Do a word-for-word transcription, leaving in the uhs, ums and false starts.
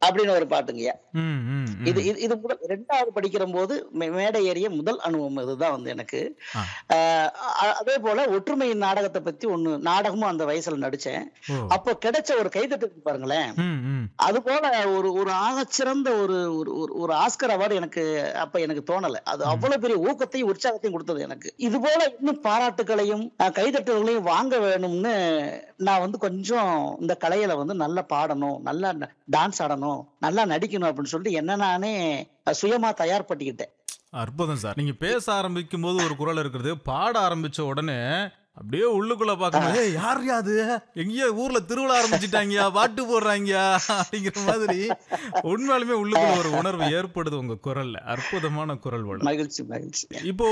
அப்படின்னு ஒரு பாட்டுங்கய்யா. ம், ம், இது ம். இது இது முதல் இரண்டாவது படிக்கிறம்போது மே மேடை ஏறிய முதல் அனுபவம் இதுதான் வந்து எனக்கு. ஆ. அ அ அதேபோல ஒற்றுமையின் நாடகத்த பத்தி ஒண்ணு நாடகமும் அந்த வயசுல நடிச்சேன். ஓ! அப்போ கிடைச்ச ஒரு கைதட்டல் இருக்கு பாருங்களேன். ம், ம். அதுபோல ஒரு ஒரு ஆகச்சிறந்த ஒரு ஒரு ஒரு ஒரு ஆஸ்கர் அவார்டு எனக்கு அப்ப எனக்கு தோணல. அது ம். அவ்வளவு பெரிய ஊக்கத்தையும், உற்சாகத்தையும் குடுத்தது எனக்கு. இதுபோல இன்னும் பாராட்டுக்களையும், அ கைதட்டல்களையும் வாங்க வேணும்னு நான் வந்து கொஞ்சம் இந்த கலையில வந்து நல்லா பாடணும், நல்லா ந டான்ஸ் ஆடணும், நல்லா நடிக்கணும் அப்படின்னு சொல்லிட்டு என்ன நானே அ சுயமா தயார்படுத்திக்கிட்டேன். அற்புதம் சார். நீங்க பேச ஆரம்பிக்கும்போது ஒரு குரல் இருக்கிறது. பாட ஆரம்பிச்ச உடனே அப்படியே உள்ளுக்குள்ள ஆ. பார்க்கும்போது, "ஏய் யார்யா அது? எங்கேயோ ஊர்ல திருவிழா ஆரம்பிச்சுட்டாங்கயா, பாட்டு போடுறாங்கயா" அப்படிங்கிற மாதிரி உண்மையாலுமே உள்ளுக்குள்ள ஒரு உணர்வு ஏற்படுது உங்க குரல்ல. அற்புதமான குரல் வளம். மகிழ்ச்சி, மகிழ்ச்சி. இப்போ